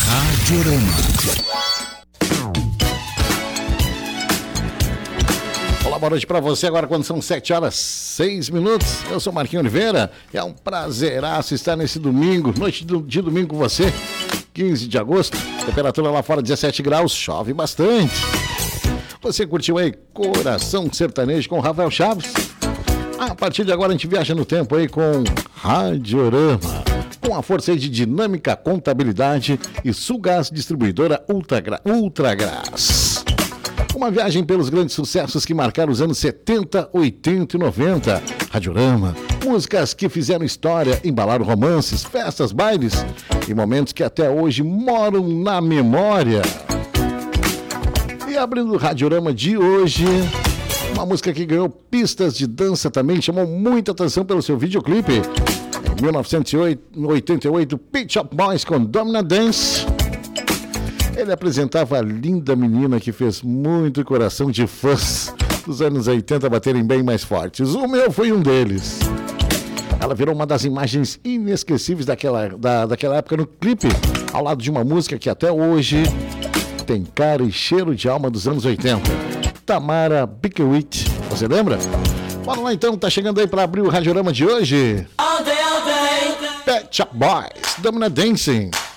Radiorama. Olá, boa noite pra você agora quando são 7h06. Eu sou Marquinhos Oliveira. É um prazeraço estar nesse domingo, noite de domingo com você, 15 de agosto. Temperatura lá fora 17 graus, chove bastante. Você curtiu aí Coração Sertanejo com Rafael Chaves? A partir de agora a gente viaja no tempo aí com Radiorama. Com a força aí de Dinâmica Contabilidade e Sulgás Distribuidora Ultragás. Uma viagem pelos grandes sucessos que marcaram os anos 70, 80 e 90. Radiorama, músicas que fizeram história, embalaram romances, festas, bailes e momentos que até hoje moram na memória. E abrindo o Radiorama de hoje, uma música que ganhou pistas de dança também, chamou muita atenção pelo seu videoclipe. Em 1988, Pet Shop Boys com Domina Dance. Ele apresentava a linda menina que fez muito coração de fãs dos anos 80 baterem bem mais fortes. O meu foi um deles. Ela virou uma das imagens inesquecíveis daquela época no clipe, ao lado de uma música que até hoje tem cara e cheiro de alma dos anos 80. Tamara Bickewit. Você lembra? Bora lá então, tá chegando aí para abrir o Radiorama de hoje. Pet Shop Boys, Domina Dancing.